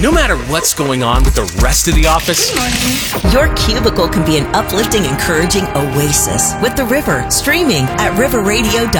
No matter what's going on with the rest of the office, Your cubicle can be an uplifting, encouraging oasis with The River, streaming at riverradio.fm.